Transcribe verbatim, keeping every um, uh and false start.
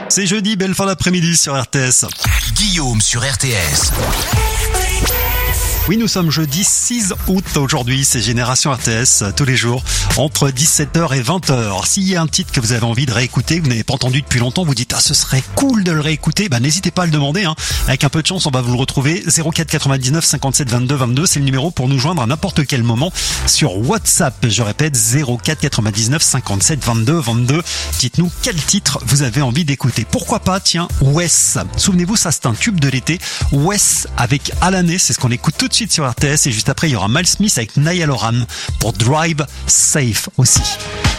C'est jeudi, belle fin d'après-midi sur R T S. Guillaume sur R T S. Oui, nous sommes jeudi six août aujourd'hui, c'est Génération R T S tous les jours entre dix-sept heures et vingt heures. S'il y a un titre que vous avez envie de réécouter, que vous n'avez pas entendu depuis longtemps, vous dites ah ce serait cool de le réécouter, bah n'hésitez pas à le demander hein. Avec un peu de chance, on va vous le retrouver. Zéro quatre quatre-vingt-dix-neuf cinquante-sept vingt-deux vingt-deux, c'est le numéro pour nous joindre à n'importe quel moment sur WhatsApp. Je répète, zéro quatre quatre-vingt-dix-neuf cinquante-sept vingt-deux vingt-deux. Dites-nous quel titre vous avez envie d'écouter. Pourquoi pas, tiens, Wes. Souvenez-vous, ça c'est un tube de l'été. Wes avec Alané, c'est ce qu'on écoute tout de suite sur R T S, et juste après il y aura Mal Smith avec Niall Horan pour Drive Safe aussi.